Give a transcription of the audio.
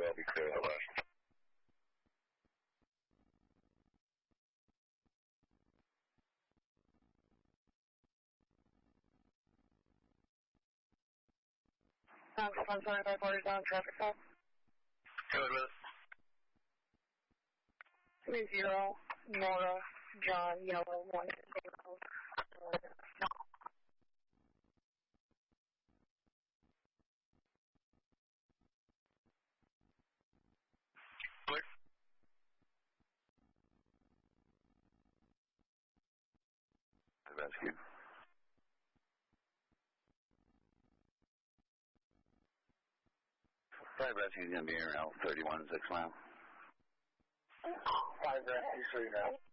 I'll be clear the last. I'm sorry, my board is on traffic call. Good with it. 30, Nora, John, Yellow, 1, 0. Clear. Rescue. Five rescue is going to be around 31 6 mile. 5 rescue, 3 now.